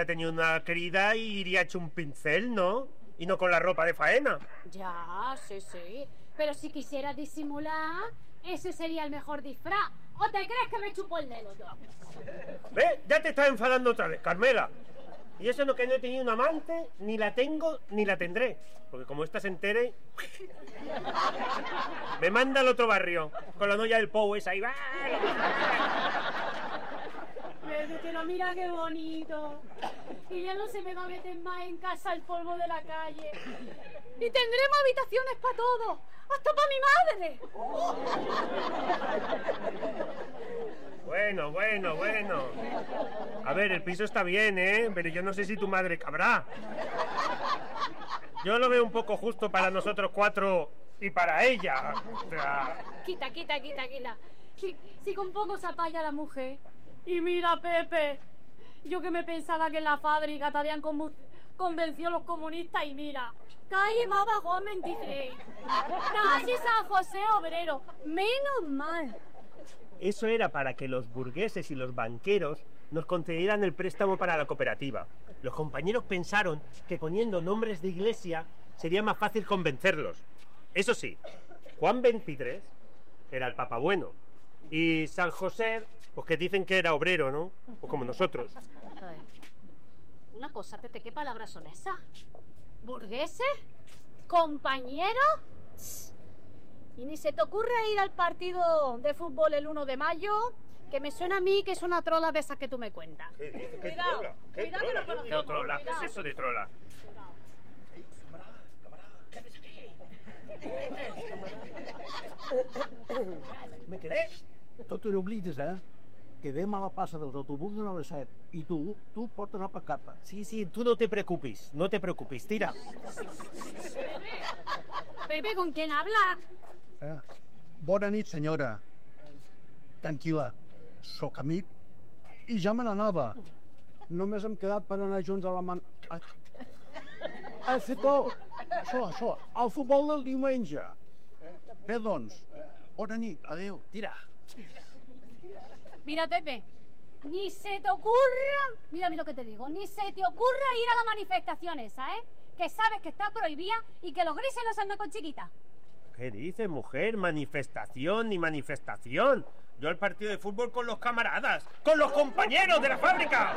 hubiera tenido una querida y iría hecho un pincel, ¿no? Y no con la ropa de faena. Ya, sí. Pero si quisiera disimular, ese sería el mejor disfraz. ¿O te crees que me chupo el dedo yo? ¿Ves? Ya te estás enfadando otra vez, Carmela. Y eso no, que no he tenido un amante, ni la tengo, ni la tendré. Porque como esta se entere... me manda al otro barrio, con la noia del Pou esa y va... Pero mira qué bonito. Y ya no se me va a meter más en casa el polvo de la calle. Y tendremos habitaciones para todos, hasta para mi madre. Bueno. A ver, el piso está bien, ¿eh? Pero yo no sé si tu madre cabrá. Yo lo veo un poco justo para nosotros 4 y para ella. O sea... Quita. Si con poco se apaya la mujer. Y mira, Pepe, yo que me pensaba que en la fábrica te habían convencido los comunistas y mira, calle más abajo a 23. Casi San José Obrero, menos mal. Eso era para que los burgueses y los banqueros nos concedieran el préstamo para la cooperativa. Los compañeros pensaron que poniendo nombres de iglesia sería más fácil convencerlos. Eso sí, Juan 23 era el Papa Bueno. Y San José, pues que dicen que era obrero, ¿no? O como nosotros. Una cosa, Pepe, ¿qué palabras son esas? ¿Burgueses? ¿Compañeros? Y ni se te ocurre ir al partido de fútbol el 1 de mayo, que me suena a mí que es una trola de esas que tú me cuentas. ¿Qué dices? ¿Qué Cuidado, trola? ¿Qué cuidado trola? que no ¿Qué trola? ¿Qué es eso de trola? Camarada, ¿qué haces aquí? Me quedé. Tu te n'oblides, que demà la passa dels autobusos de 9 a 7 i tu pots anar per capa. Sí, tú no te preocupes, tira. Pepe, ¿con quién habla? Bona nit, senyora. Tranquil·la, sóc amic i ja me n'anava. Només hem quedat per anar junts a la man... Al futbol, això, al futbol del diumenge. Bé, doncs, bona nit, adeu, tira. Mira, Pepe, ni se te ocurra, mira lo que te digo, ni se te ocurra ir a la manifestación esa, que sabes que está prohibida y que los grises no se andan con chiquitas. ¿Qué dices, mujer? Manifestación ni manifestación. Yo al partido de fútbol con los camaradas, con los compañeros de la fábrica.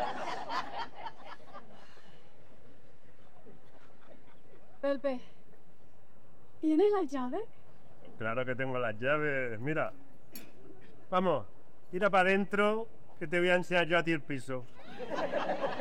Pepe, ¿tienes las llaves? Claro que tengo las llaves, mira. Vamos, tira para adentro, que te voy a enseñar yo a ti el piso.